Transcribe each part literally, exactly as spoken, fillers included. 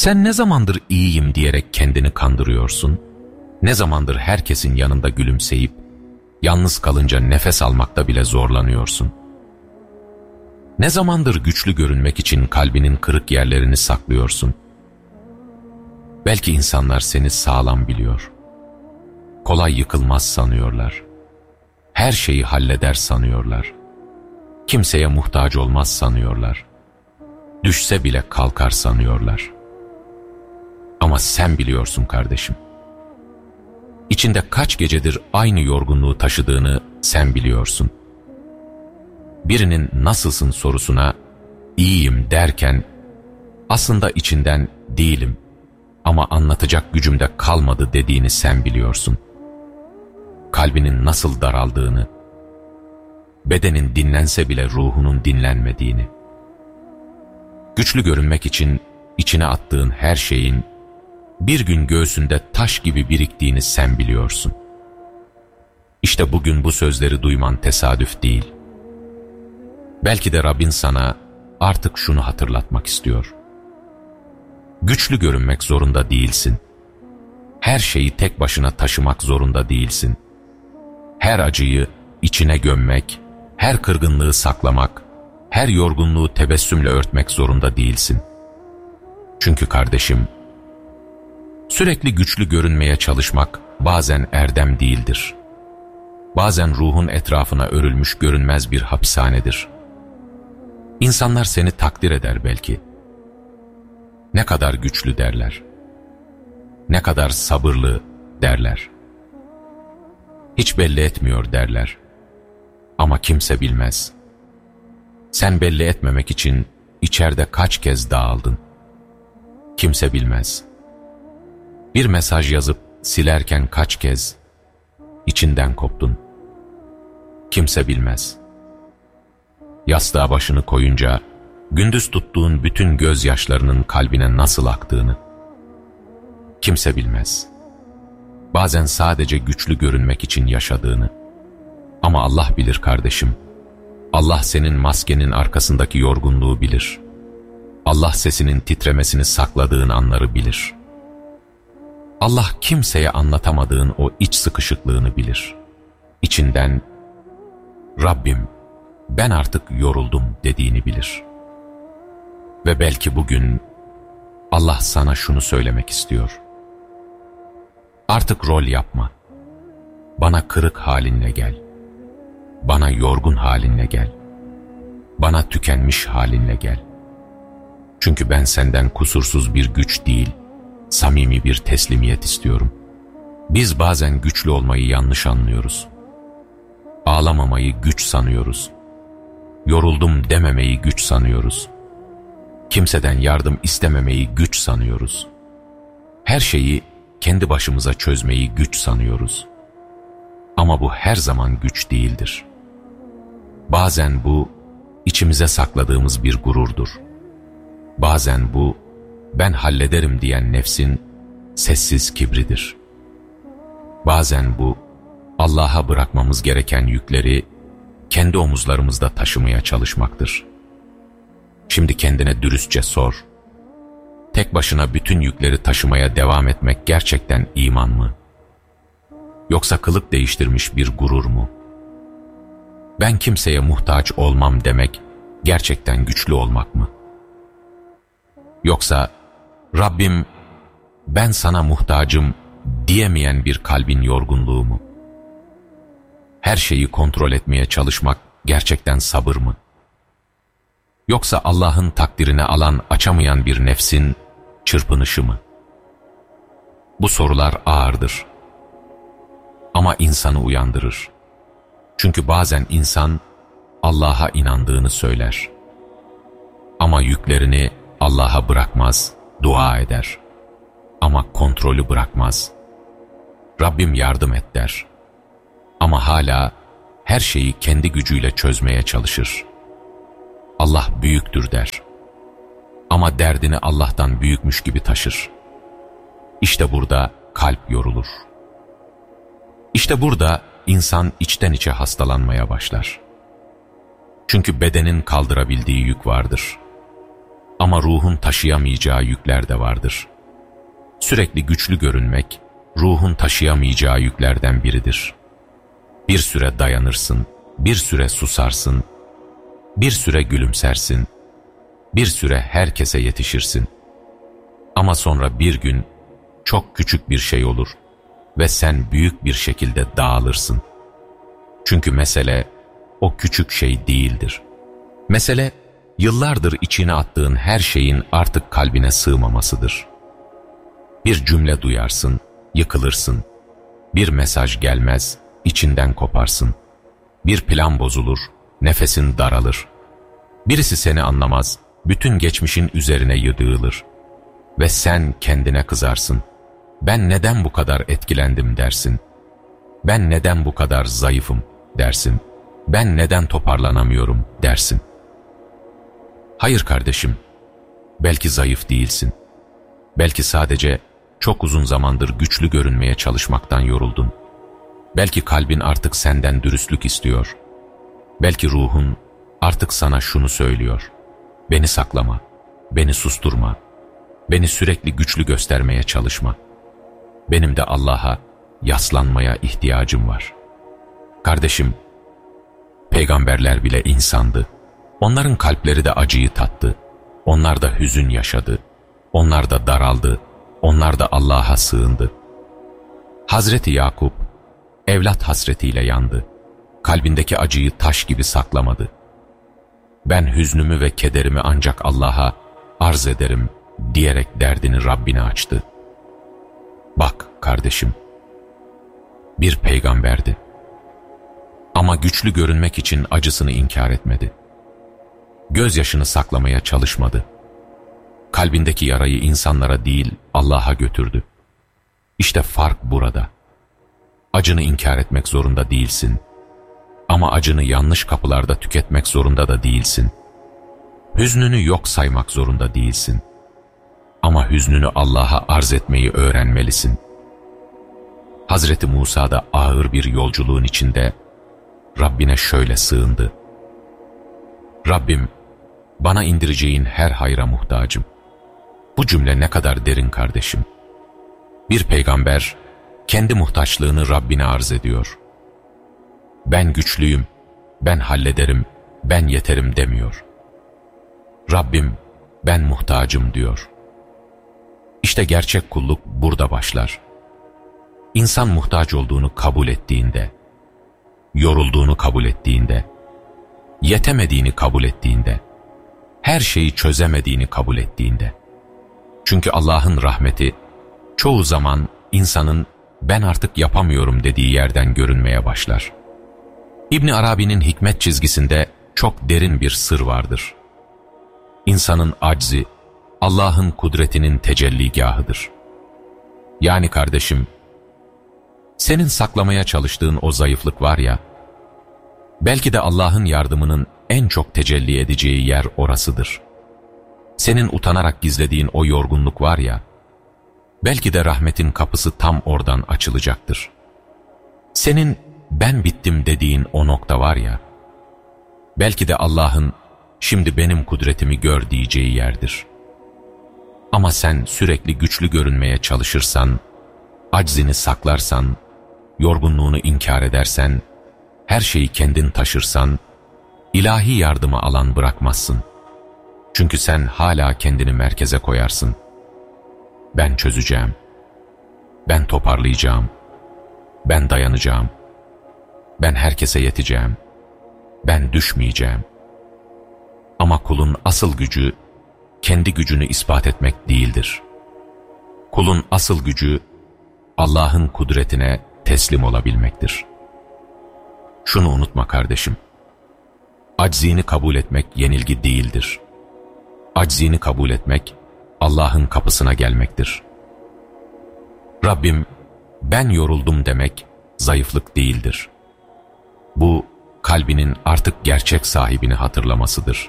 Sen ne zamandır iyiyim diyerek kendini kandırıyorsun? Ne zamandır herkesin yanında gülümseyip, yalnız kalınca nefes almakta bile zorlanıyorsun? Ne zamandır güçlü görünmek için kalbinin kırık yerlerini saklıyorsun? Belki insanlar seni sağlam biliyor. Kolay yıkılmaz sanıyorlar. Her şeyi halleder sanıyorlar. Kimseye muhtaç olmaz sanıyorlar. Düşse bile kalkar sanıyorlar. Ama sen biliyorsun kardeşim. İçinde kaç gecedir aynı yorgunluğu taşıdığını sen biliyorsun. Birinin nasılsın sorusuna iyiyim derken aslında içinden değilim ama anlatacak gücüm de kalmadı dediğini sen biliyorsun. Kalbinin nasıl daraldığını, bedenin dinlense bile ruhunun dinlenmediğini, güçlü görünmek için içine attığın her şeyin bir gün göğsünde taş gibi biriktiğini sen biliyorsun. İşte bugün bu sözleri duyman tesadüf değil. Belki de Rabbin sana artık şunu hatırlatmak istiyor. Güçlü görünmek zorunda değilsin. Her şeyi tek başına taşımak zorunda değilsin. Her acıyı içine gömmek, her kırgınlığı saklamak, her yorgunluğu tebessümle örtmek zorunda değilsin. Çünkü kardeşim, sürekli güçlü görünmeye çalışmak bazen erdem değildir. Bazen ruhun etrafına örülmüş görünmez bir hapishanedir. İnsanlar seni takdir eder belki. Ne kadar güçlü derler. Ne kadar sabırlı derler. Hiç belli etmiyor derler. Ama kimse bilmez. Sen belli etmemek için içeride kaç kez dağıldın. Kimse bilmez. Bir mesaj yazıp silerken kaç kez içinden koptun. Kimse bilmez. Yastığa başını koyunca gündüz tuttuğun bütün gözyaşlarının kalbine nasıl aktığını kimse bilmez. Bazen sadece güçlü görünmek için yaşadığını. Ama Allah bilir kardeşim. Allah senin maskenin arkasındaki yorgunluğu bilir. Allah sesinin titremesini sakladığın anları bilir. Allah kimseye anlatamadığın o iç sıkışıklığını bilir. İçinden Rabbim ben artık yoruldum dediğini bilir. Ve belki bugün Allah sana şunu söylemek istiyor. Artık rol yapma. Bana kırık halinle gel. Bana yorgun halinle gel. Bana tükenmiş halinle gel. Çünkü ben senden kusursuz bir güç değil, samimi bir teslimiyet istiyorum. Biz bazen güçlü olmayı yanlış anlıyoruz. Ağlamamayı güç sanıyoruz. Yoruldum dememeyi güç sanıyoruz. Kimseden yardım istememeyi güç sanıyoruz. Her şeyi kendi başımıza çözmeyi güç sanıyoruz. Ama bu her zaman güç değildir. Bazen bu içimize sakladığımız bir gururdur. Bazen bu ben hallederim diyen nefsin sessiz kibridir. Bazen bu Allah'a bırakmamız gereken yükleri kendi omuzlarımızda taşımaya çalışmaktır. Şimdi kendine dürüstçe sor. Tek başına bütün yükleri taşımaya devam etmek gerçekten iman mı? Yoksa kılık değiştirmiş bir gurur mu? Ben kimseye muhtaç olmam demek gerçekten güçlü olmak mı? Yoksa Rabbim ben sana muhtacım diyemeyen bir kalbin yorgunluğu mu? Her şeyi kontrol etmeye çalışmak gerçekten sabır mı? Yoksa Allah'ın takdirine alan açamayan bir nefsin çırpınışı mı? Bu sorular ağırdır. Ama insanı uyandırır. Çünkü bazen insan Allah'a inandığını söyler. Ama yüklerini Allah'a bırakmaz, dua eder. Ama kontrolü bırakmaz. Rabbim yardım et der. Ama hala her şeyi kendi gücüyle çözmeye çalışır. Allah büyüktür der. Ama derdini Allah'tan büyükmüş gibi taşır. İşte burada kalp yorulur. İşte burada insan içten içe hastalanmaya başlar. Çünkü bedenin kaldırabildiği yük vardır. ama ruhun taşıyamayacağı yükler de vardır. Sürekli güçlü görünmek, ruhun taşıyamayacağı yüklerden biridir. Bir süre dayanırsın, bir süre susarsın, bir süre gülümsersin, bir süre herkese yetişirsin. Ama sonra bir gün çok küçük bir şey olur ve sen büyük bir şekilde dağılırsın. Çünkü mesele o küçük şey değildir. Mesele yıllardır içine attığın her şeyin artık kalbine sığmamasıdır. Bir cümle duyarsın, yıkılırsın. Bir mesaj gelmez, içinden koparsın. Bir plan bozulur, nefesin daralır. Birisi seni anlamaz, bütün geçmişin üzerine yığılır. Ve sen kendine kızarsın. Ben neden bu kadar etkilendim dersin. Ben neden bu kadar zayıfım dersin. Ben neden toparlanamıyorum dersin. Hayır kardeşim, belki zayıf değilsin. Belki sadece çok uzun zamandır güçlü görünmeye çalışmaktan yoruldun. Belki kalbin artık senden dürüstlük istiyor. Belki ruhun artık sana şunu söylüyor. Beni saklama, beni susturma, beni sürekli güçlü göstermeye çalışma. Benim de Allah'a yaslanmaya ihtiyacım var. Kardeşim, peygamberler bile insandı. Onların kalpleri de acıyı tattı. Onlar da hüzün yaşadı. Onlar da daraldı. Onlar da Allah'a sığındı. Hazreti Yakup, evlat hasretiyle yandı. Kalbindeki acıyı taş gibi saklamadı. Ben hüznümü ve kederimi ancak Allah'a arz ederim diyerek derdini Rabbine açtı. Bak kardeşim, bir peygamberdi. Ama güçlü görünmek için acısını inkar etmedi. Gözyaşını saklamaya çalışmadı. Kalbindeki yarayı insanlara değil Allah'a götürdü. İşte fark burada. Acını inkar etmek zorunda değilsin. Ama acını yanlış kapılarda tüketmek zorunda da değilsin. Hüznünü yok saymak zorunda değilsin. Ama hüznünü Allah'a arz etmeyi öğrenmelisin. Hazreti Musa da ağır bir yolculuğun içinde Rabbine şöyle sığındı. Rabbim, bana indireceğin her hayra muhtacım. Bu cümle ne kadar derin kardeşim. Bir peygamber kendi muhtaçlığını Rabbine arz ediyor. Ben güçlüyüm, ben hallederim, ben yeterim demiyor. Rabbim, ben muhtacım diyor. İşte gerçek kulluk burada başlar. İnsan muhtaç olduğunu kabul ettiğinde, yorulduğunu kabul ettiğinde, yetemediğini kabul ettiğinde, her şeyi çözemediğini kabul ettiğinde. Çünkü Allah'ın rahmeti çoğu zaman insanın ben artık yapamıyorum dediği yerden görünmeye başlar. İbn Arabi'nin hikmet çizgisinde çok derin bir sır vardır. İnsanın aczi, Allah'ın kudretinin tecelligahıdır. Yani kardeşim, senin saklamaya çalıştığın o zayıflık var ya, belki de Allah'ın yardımının en çok tecelli edeceği yer orasıdır. Senin utanarak gizlediğin o yorgunluk var ya, belki de rahmetin kapısı tam oradan açılacaktır. Senin ben bittim dediğin o nokta var ya, belki de Allah'ın şimdi benim kudretimi gör diyeceği yerdir. Ama sen sürekli güçlü görünmeye çalışırsan, aczini saklarsan, yorgunluğunu inkar edersen, her şeyi kendin taşırsan, ilahi yardımı alan bırakmazsın. Çünkü sen hala kendini merkeze koyarsın. Ben çözeceğim, ben toparlayacağım, ben dayanacağım, ben herkese yeteceğim, ben düşmeyeceğim. Ama kulun asıl gücü, kendi gücünü ispat etmek değildir. Kulun asıl gücü, Allah'ın kudretine teslim olabilmektir. Şunu unutma kardeşim, aczini kabul etmek yenilgi değildir. Aczini kabul etmek, Allah'ın kapısına gelmektir. Rabbim, ben yoruldum demek, zayıflık değildir. Bu, kalbinin artık gerçek sahibini hatırlamasıdır.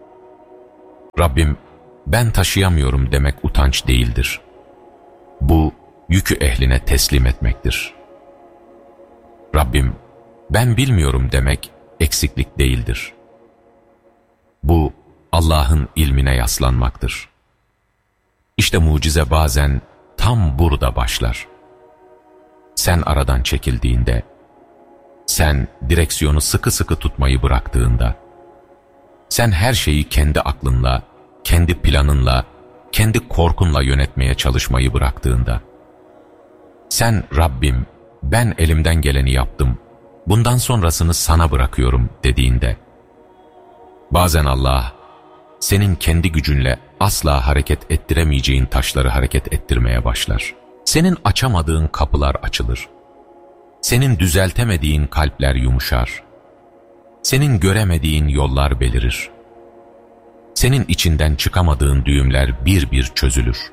Rabbim, ben taşıyamıyorum demek utanç değildir. Bu, yükü ehline teslim etmektir. Rabbim, ben bilmiyorum demek eksiklik değildir. Bu, Allah'ın ilmine yaslanmaktır. İşte mucize bazen tam burada başlar. Sen aradan çekildiğinde, sen direksiyonu sıkı sıkı tutmayı bıraktığında, sen her şeyi kendi aklınla, kendi planınla, kendi korkunla yönetmeye çalışmayı bıraktığında, sen Rabbim, ben elimden geleni yaptım, bundan sonrasını sana bırakıyorum dediğinde, bazen Allah, senin kendi gücünle asla hareket ettiremeyeceğin taşları hareket ettirmeye başlar. Senin açamadığın kapılar açılır. Senin düzeltemediğin kalpler yumuşar. Senin göremediğin yollar belirir. Senin içinden çıkamadığın düğümler bir bir çözülür.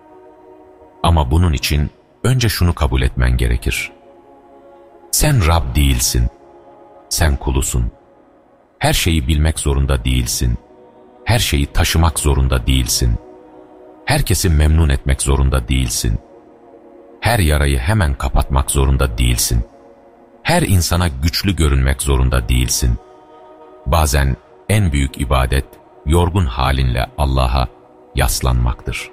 Ama bunun için önce şunu kabul etmen gerekir. Sen Rab değilsin. Sen kulusun. Her şeyi bilmek zorunda değilsin. Her şeyi taşımak zorunda değilsin. Herkesi memnun etmek zorunda değilsin. Her yarayı hemen kapatmak zorunda değilsin. Her insana güçlü görünmek zorunda değilsin. Bazen en büyük ibadet, yorgun halinle Allah'a yaslanmaktır.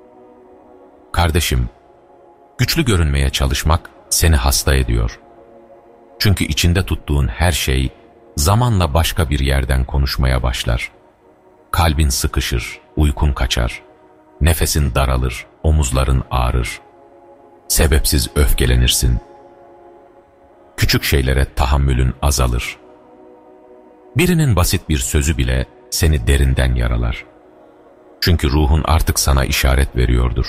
Kardeşim, güçlü görünmeye çalışmak seni hasta ediyor. Çünkü içinde tuttuğun her şey zamanla başka bir yerden konuşmaya başlar. Kalbin sıkışır, uykun kaçar, nefesin daralır, omuzların ağrır. Sebepsiz öfkelenirsin. Küçük şeylere tahammülün azalır. Birinin basit bir sözü bile seni derinden yaralar. Çünkü ruhun artık sana işaret veriyordur.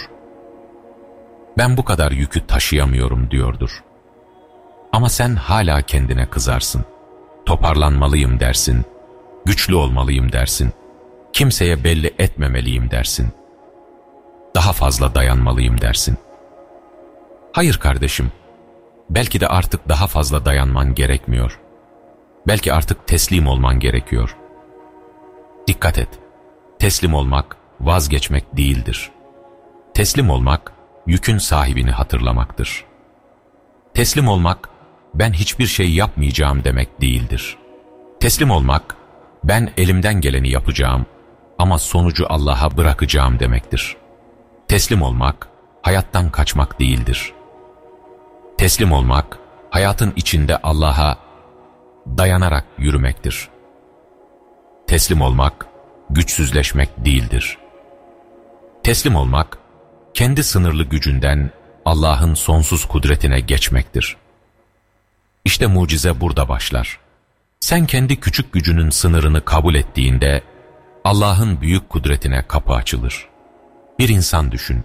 Ben bu kadar yükü taşıyamıyorum diyordur. Ama sen hala kendine kızarsın. Toparlanmalıyım dersin. Güçlü olmalıyım dersin. Kimseye belli etmemeliyim dersin. Daha fazla dayanmalıyım dersin. Hayır kardeşim, belki de artık daha fazla dayanman gerekmiyor. Belki artık teslim olman gerekiyor. Dikkat et, teslim olmak vazgeçmek değildir. Teslim olmak, yükün sahibini hatırlamaktır. Teslim olmak, ben hiçbir şey yapmayacağım demek değildir. Teslim olmak, ben elimden geleni yapacağım ama sonucu Allah'a bırakacağım demektir. Teslim olmak, hayattan kaçmak değildir. Teslim olmak, hayatın içinde Allah'a dayanarak yürümektir. Teslim olmak, güçsüzleşmek değildir. Teslim olmak, kendi sınırlı gücünden Allah'ın sonsuz kudretine geçmektir. İşte mucize burada başlar. Sen kendi küçük gücünün sınırını kabul ettiğinde, Allah'ın büyük kudretine kapı açılır. Bir insan düşün.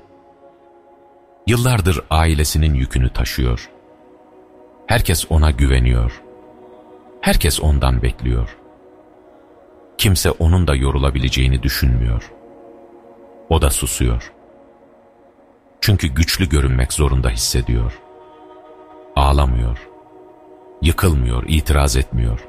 Yıllardır ailesinin yükünü taşıyor. Herkes ona güveniyor. Herkes ondan bekliyor. Kimse onun da yorulabileceğini düşünmüyor. O da susuyor. Çünkü güçlü görünmek zorunda hissediyor. Ağlamıyor. Yıkılmıyor, itiraz etmiyor.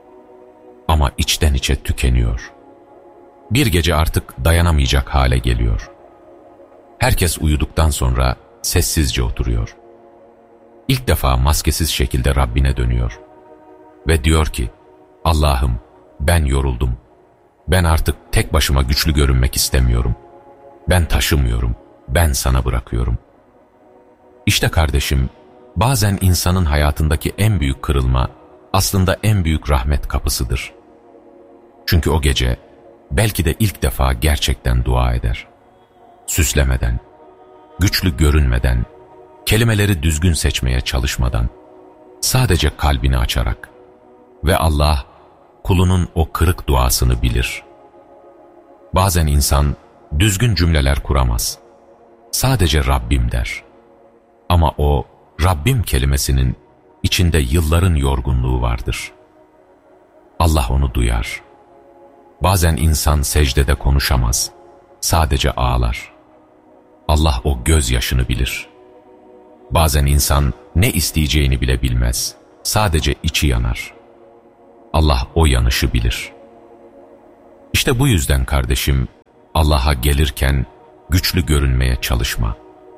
Ama içten içe tükeniyor. Bir gece artık dayanamayacak hale geliyor. Herkes uyuduktan sonra sessizce oturuyor. İlk defa maskesiz şekilde Rabbine dönüyor. Ve diyor ki, Allah'ım ben yoruldum. Ben artık tek başıma güçlü görünmek istemiyorum. Ben taşımıyorum. Ben sana bırakıyorum. İşte kardeşim, bazen insanın hayatındaki en büyük kırılma aslında en büyük rahmet kapısıdır. Çünkü o gece belki de ilk defa gerçekten dua eder. Süslemeden, güçlü görünmeden, kelimeleri düzgün seçmeye çalışmadan, sadece kalbini açarak. Ve Allah, kulunun o kırık duasını bilir. Bazen insan düzgün cümleler kuramaz. Sadece Rabbim der. Ama o Rabbim kelimesinin içinde yılların yorgunluğu vardır. Allah onu duyar. Bazen insan secdede konuşamaz. Sadece ağlar. Allah o gözyaşını bilir. Bazen insan ne isteyeceğini bile bilmez. Sadece içi yanar. Allah o yanışı bilir. İşte bu yüzden kardeşim, Allah'a gelirken güçlü görünmeye çalışma.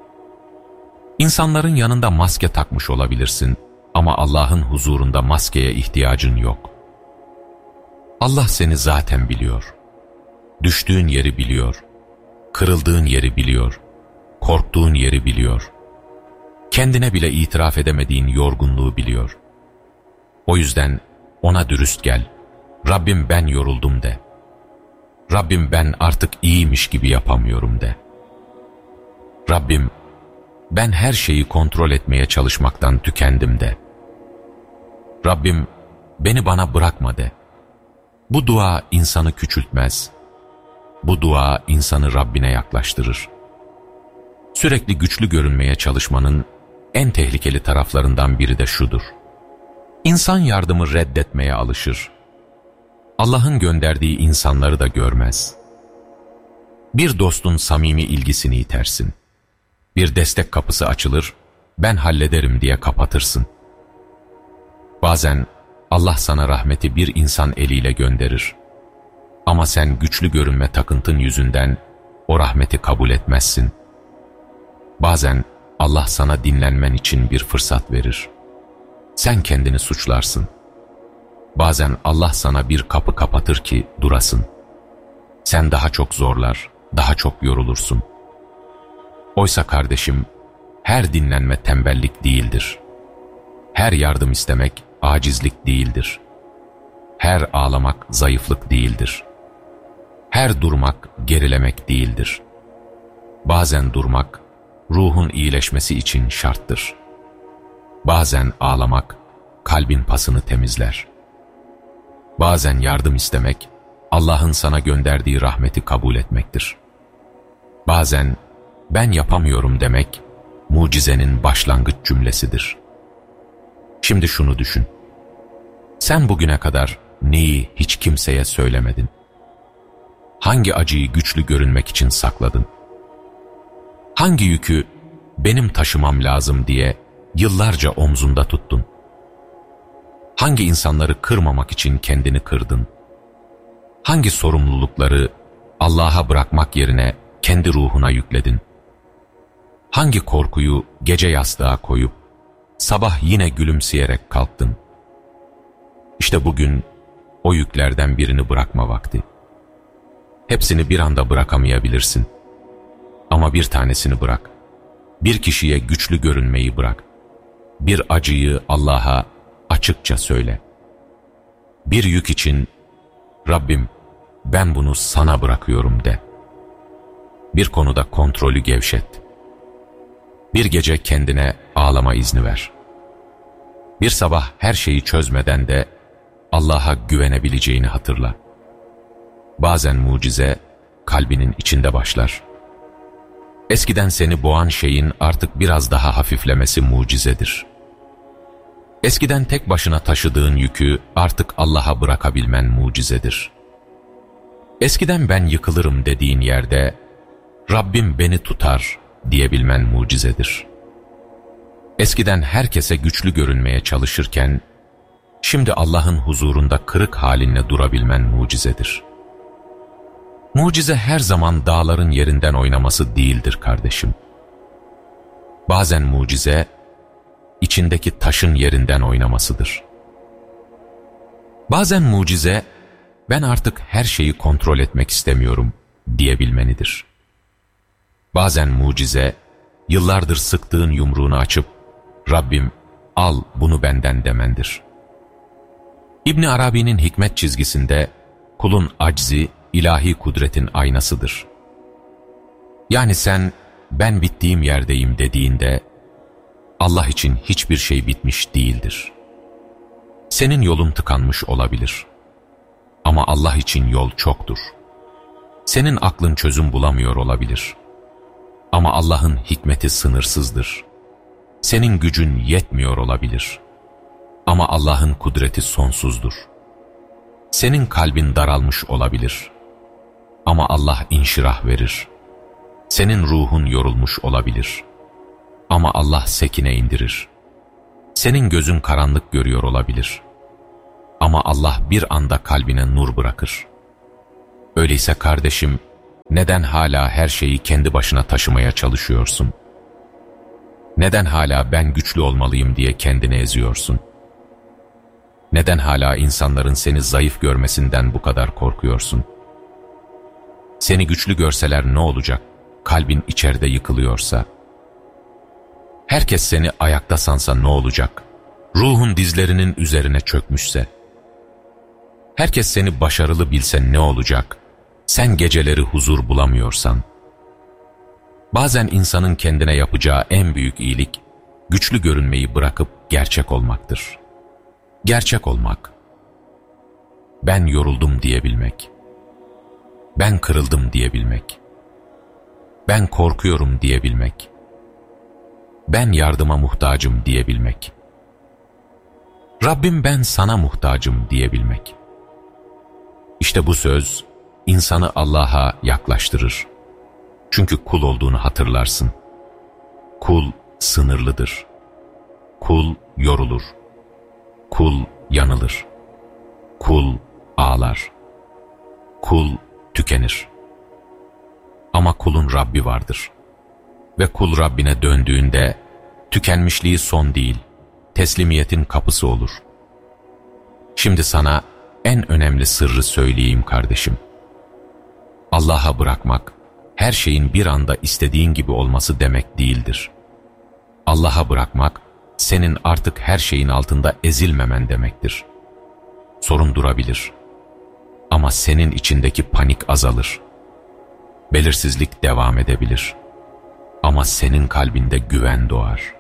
İnsanların yanında maske takmış olabilirsin ama Allah'ın huzurunda maskeye ihtiyacın yok. Allah seni zaten biliyor. düştüğün yeri biliyor, kırıldığın yeri biliyor, korktuğun yeri biliyor. Kendine bile itiraf edemediğin yorgunluğu biliyor. O yüzden ona dürüst gel. Rabbim ben yoruldum de. Rabbim ben artık iyiymiş gibi yapamıyorum de. Rabbim ben her şeyi kontrol etmeye çalışmaktan tükendim de. Rabbim beni bana bırakma de. Bu dua insanı küçültmez. Bu dua insanı Rabbine yaklaştırır. Sürekli güçlü görünmeye çalışmanın en tehlikeli taraflarından biri de şudur. İnsan yardımı reddetmeye alışır. Allah'ın gönderdiği insanları da görmez. Bir dostun samimi ilgisini itersin. Bir destek kapısı açılır, ben hallederim diye kapatırsın. Bazen Allah sana rahmeti bir insan eliyle gönderir. Ama sen güçlü görünme takıntın yüzünden o rahmeti kabul etmezsin. Bazen Allah sana dinlenmen için bir fırsat verir. Sen kendini suçlarsın. Bazen Allah sana bir kapı kapatır ki durasın. Sen daha çok zorlar, daha çok yorulursun. Oysa kardeşim, her dinlenme tembellik değildir. Her yardım istemek acizlik değildir. Her ağlamak zayıflık değildir. Her durmak gerilemek değildir. Bazen durmak, ruhun iyileşmesi için şarttır. Bazen ağlamak, kalbin pasını temizler. Bazen yardım istemek, Allah'ın sana gönderdiği rahmeti kabul etmektir. Bazen, ben yapamıyorum demek, mucizenin başlangıç cümlesidir. Şimdi şunu düşün. Sen bugüne kadar neyi hiç kimseye söylemedin? Hangi acıyı güçlü görünmek için sakladın? Hangi yükü benim taşımam lazım diye yıllarca omzunda tuttun? Hangi insanları kırmamak için kendini kırdın? Hangi sorumlulukları Allah'a bırakmak yerine kendi ruhuna yükledin? Hangi korkuyu gece yastığa koyup sabah yine gülümseyerek kalktın? İşte bugün o yüklerden birini bırakma vakti. Hepsini bir anda bırakamayabilirsin. Ama bir tanesini bırak. Bir kişiye güçlü görünmeyi bırak. Bir acıyı Allah'a açıkça söyle. Bir yük için Rabbim ben bunu sana bırakıyorum de. Bir konuda kontrolü gevşet. Bir gece kendine ağlama izni ver. Bir sabah her şeyi çözmeden de Allah'a güvenebileceğini hatırla. Bazen mucize kalbinin içinde başlar. Eskiden seni boğan şeyin artık biraz daha hafiflemesi mucizedir. Eskiden tek başına taşıdığın yükü artık Allah'a bırakabilmen mucizedir. Eskiden ben yıkılırım dediğin yerde Rabbim beni tutar diyebilmen mucizedir. Eskiden herkese güçlü görünmeye çalışırken şimdi Allah'ın huzurunda kırık halinle durabilmen mucizedir. Mucize her zaman dağların yerinden oynaması değildir kardeşim. Bazen mucize içindeki taşın yerinden oynamasıdır. Bazen mucize ben artık her şeyi kontrol etmek istemiyorum diyebilmenidir. Bazen mucize yıllardır sıktığın yumruğunu açıp Rabbim al bunu benden demendir. İbn Arabi'nin hikmet çizgisinde kulun aczi ilahi kudretin aynasıdır. Yani sen ben bittiğim yerdeyim dediğinde Allah için hiçbir şey bitmiş değildir. Senin yolun tıkanmış olabilir. Ama Allah için yol çoktur. Senin aklın çözüm bulamıyor olabilir. Ama Allah'ın hikmeti sınırsızdır. Senin gücün yetmiyor olabilir. Ama Allah'ın kudreti sonsuzdur. Senin kalbin daralmış olabilir. Ama Allah inşirah verir. Senin ruhun yorulmuş olabilir. Ama Allah sekine indirir. Senin gözün karanlık görüyor olabilir. Ama Allah bir anda kalbine nur bırakır. Öyleyse kardeşim, neden hala her şeyi kendi başına taşımaya çalışıyorsun? Neden hala ben güçlü olmalıyım diye kendini eziyorsun? Neden hala insanların seni zayıf görmesinden bu kadar korkuyorsun? Seni güçlü görseler ne olacak, kalbin içeride yıkılıyorsa? Herkes seni ayakta sansa ne olacak, ruhun dizlerinin üzerine çökmüşse? Herkes seni başarılı bilse ne olacak, sen geceleri huzur bulamıyorsan? Bazen insanın kendine yapacağı en büyük iyilik, güçlü görünmeyi bırakıp gerçek olmaktır. Gerçek olmak. Ben yoruldum diyebilmek. Ben kırıldım diyebilmek. Ben korkuyorum diyebilmek. Ben yardıma muhtacım diyebilmek. Rabbim ben sana muhtacım diyebilmek. İşte bu söz insanı Allah'a yaklaştırır. Çünkü kul olduğunu hatırlarsın. Kul sınırlıdır. Kul yorulur. Kul yanılır. Kul ağlar. Kul tükenir. Ama kulun Rabbi vardır. Ve kul Rabbine döndüğünde tükenmişliği son değil, teslimiyetin kapısı olur. Şimdi sana en önemli sırrı söyleyeyim kardeşim. Allah'a bırakmak, her şeyin bir anda istediğin gibi olması demek değildir. Allah'a bırakmak, senin artık her şeyin altında ezilmemen demektir. Sorun durabilir. Ama senin içindeki panik azalır. Belirsizlik devam edebilir. Ama senin kalbinde güven doğar.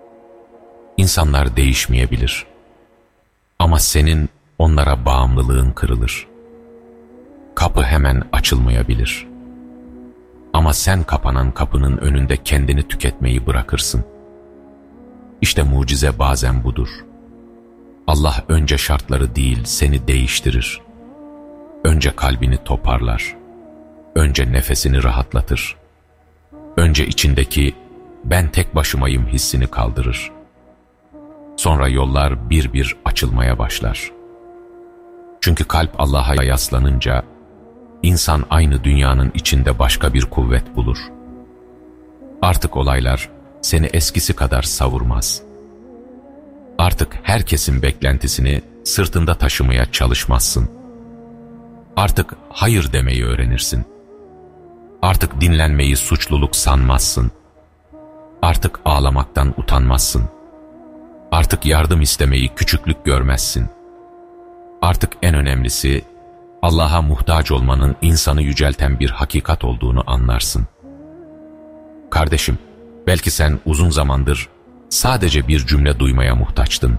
İnsanlar değişmeyebilir. Ama senin onlara bağımlılığın kırılır. Kapı hemen açılmayabilir. Ama sen kapanan kapının önünde kendini tüketmeyi bırakırsın. İşte mucize bazen budur. Allah önce şartları değil seni değiştirir. Önce kalbini toparlar. Önce nefesini rahatlatır. Önce içindeki ben tek başımayım hissini kaldırır. Sonra yollar bir bir açılmaya başlar. Çünkü kalp Allah'a yaslanınca insan aynı dünyanın içinde başka bir kuvvet bulur. Artık olaylar seni eskisi kadar savurmaz. Artık herkesin beklentisini sırtında taşımaya çalışmazsın. Artık hayır demeyi öğrenirsin. Artık dinlenmeyi suçluluk sanmazsın. Artık ağlamaktan utanmazsın. Artık yardım istemeyi küçüklük görmezsin. Artık en önemlisi, Allah'a muhtaç olmanın insanı yücelten bir hakikat olduğunu anlarsın. Kardeşim, belki sen uzun zamandır sadece bir cümle duymaya muhtaçtın.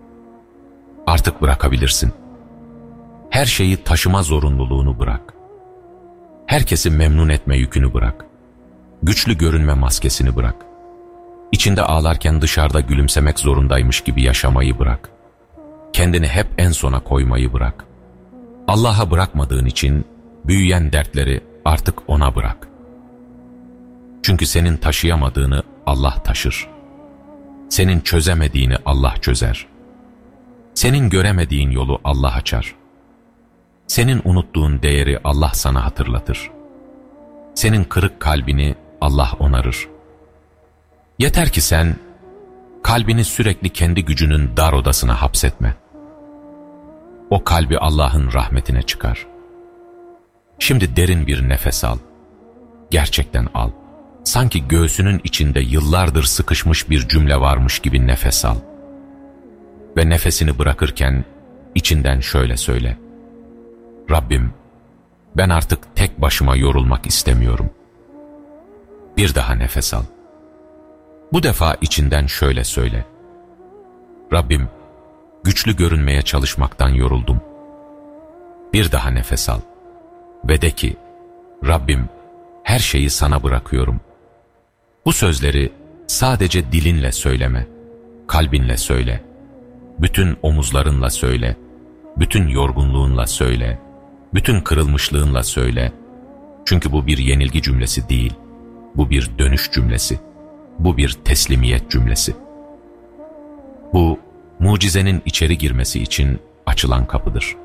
Artık bırakabilirsin. Her şeyi taşıma zorunluluğunu bırak. Herkesi memnun etme yükünü bırak. Güçlü görünme maskesini bırak. İçinde ağlarken dışarıda gülümsemek zorundaymış gibi yaşamayı bırak. Kendini hep en sona koymayı bırak. Allah'a bırakmadığın için büyüyen dertleri artık ona bırak. Çünkü senin taşıyamadığını Allah taşır. Senin çözemediğini Allah çözer. Senin göremediğin yolu Allah açar. Senin unuttuğun değeri Allah sana hatırlatır. Senin kırık kalbini Allah onarır. Yeter ki sen kalbini sürekli kendi gücünün dar odasına hapsetme. O kalbi Allah'ın rahmetine çıkar. Şimdi derin bir nefes al. Gerçekten al. Sanki göğsünün içinde yıllardır sıkışmış bir cümle varmış gibi nefes al. Ve nefesini bırakırken içinden şöyle söyle. Rabbim, ben artık tek başıma yorulmak istemiyorum. Bir daha nefes al. Bu defa içinden şöyle söyle. Rabbim, güçlü görünmeye çalışmaktan yoruldum. Bir daha nefes al. Ve de ki, Rabbim, her şeyi sana bırakıyorum. Bu sözleri sadece dilinle söyleme, kalbinle söyle. Bütün omuzlarınla söyle, bütün yorgunluğunla söyle, bütün kırılmışlığınla söyle. Çünkü bu bir yenilgi cümlesi değil, bu bir dönüş cümlesi, bu bir teslimiyet cümlesi. Bu, mucizenin içeri girmesi için açılan kapıdır.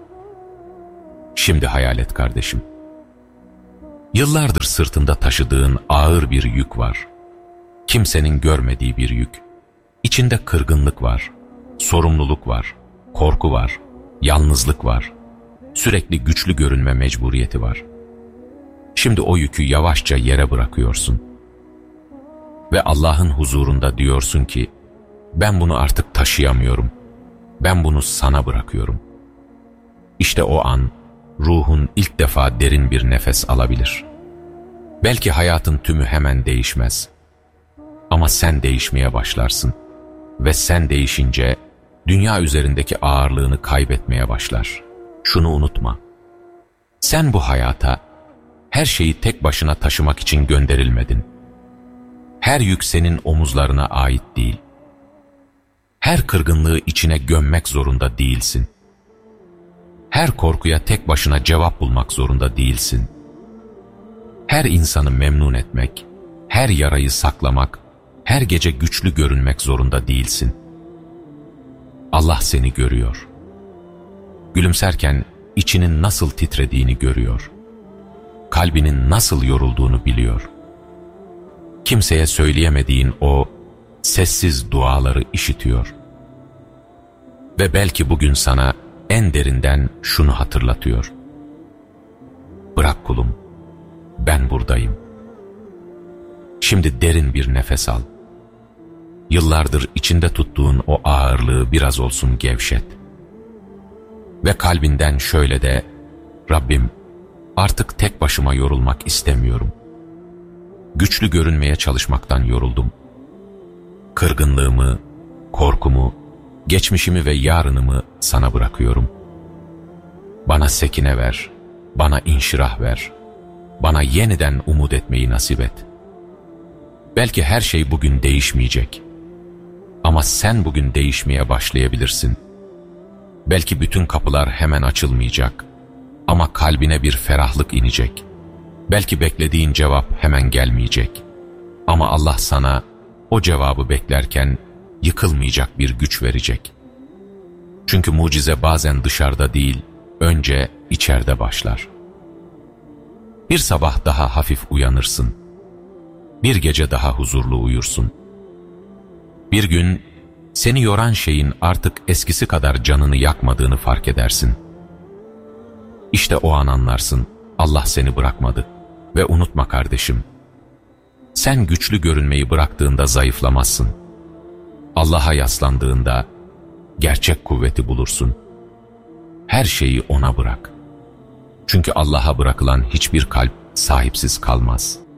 Şimdi hayal et kardeşim. Yıllardır sırtında taşıdığın ağır bir yük var. Kimsenin görmediği bir yük. İçinde kırgınlık var, sorumluluk var, korku var, yalnızlık var. Sürekli güçlü görünme mecburiyeti var. Şimdi o yükü yavaşça yere bırakıyorsun. Ve Allah'ın huzurunda diyorsun ki, ben bunu artık taşıyamıyorum. Ben bunu sana bırakıyorum. İşte o an ruhun ilk defa derin bir nefes alabilir. Belki hayatın tümü hemen değişmez. Ama sen değişmeye başlarsın. Ve sen değişince dünya üzerindeki ağırlığını kaybetmeye başlar. Şunu unutma. Sen bu hayata her şeyi tek başına taşımak için gönderilmedin. Her yük senin omuzlarına ait değil. Her kırgınlığı içine gömmek zorunda değilsin. Her korkuya tek başına cevap bulmak zorunda değilsin. Her insanı memnun etmek, her yarayı saklamak, her gece güçlü görünmek zorunda değilsin. Allah seni görüyor. Gülümserken içinin nasıl titrediğini görüyor. Kalbinin nasıl yorulduğunu biliyor. Kimseye söyleyemediğin o sessiz duaları işitiyor. Ve belki bugün sana en derinden şunu hatırlatıyor. Bırak kulum, ben buradayım. Şimdi derin bir nefes al. Yıllardır içinde tuttuğun o ağırlığı biraz olsun gevşet. Ve kalbinden şöyle de, Rabbim, artık tek başıma yorulmak istemiyorum. Güçlü görünmeye çalışmaktan yoruldum. Kırgınlığımı, korkumu, geçmişimi ve yarınımı sana bırakıyorum. Bana sekine ver, bana inşirah ver, bana yeniden umut etmeyi nasip et. Belki her şey bugün değişmeyecek. Ama sen bugün değişmeye başlayabilirsin. Belki bütün kapılar hemen açılmayacak. Ama kalbine bir ferahlık inecek. Belki beklediğin cevap hemen gelmeyecek. Ama Allah sana o cevabı beklerken yıkılmayacak bir güç verecek. Çünkü mucize bazen dışarıda değil, önce içeride başlar. Bir sabah daha hafif uyanırsın. Bir gece daha huzurlu uyursun. Bir gün seni yoran şeyin artık eskisi kadar canını yakmadığını fark edersin. İşte o an anlarsın, Allah seni bırakmadı. Ve unutma kardeşim, sen güçlü görünmeyi bıraktığında zayıflamazsın. Allah'a yaslandığında gerçek kuvveti bulursun. Her şeyi ona bırak. Çünkü Allah'a bırakılan hiçbir kalp sahipsiz kalmaz.